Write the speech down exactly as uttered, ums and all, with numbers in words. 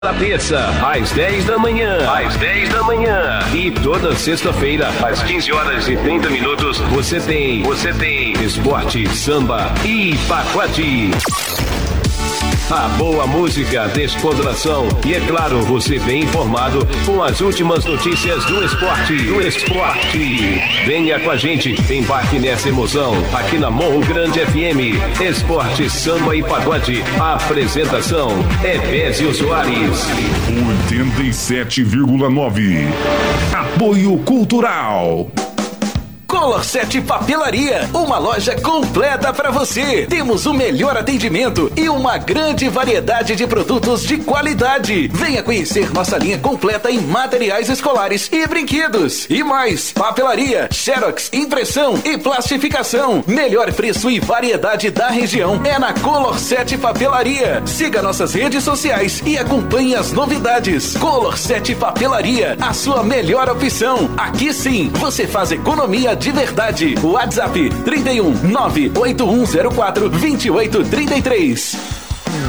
Na terça, às dez da manhã, às dez da manhã. E toda sexta-feira, às quinze horas e trinta minutos, você tem, você tem esporte, samba e pagode. A boa música, descontração e, é claro, você bem informado com as últimas notícias do esporte. Do esporte. Venha com a gente, embarque nessa emoção. Aqui na Morro Grande F M, esporte, samba e pagode. A apresentação é Bézio Soares. oitenta e sete vírgula nove. Apoio Cultural. Color sete Papelaria, uma loja completa para você. Temos o melhor atendimento e uma grande variedade de produtos de qualidade. Venha conhecer nossa linha completa em materiais escolares e brinquedos. E mais, papelaria, xerox, impressão e plastificação. Melhor preço e variedade da região é na Color sete Papelaria. Siga nossas redes sociais e acompanhe as novidades. Color sete Papelaria, a sua melhor opção. Aqui sim, você faz economia de verdade. WhatsApp trinta e um, nove oito um zero quatro, dois oito três três.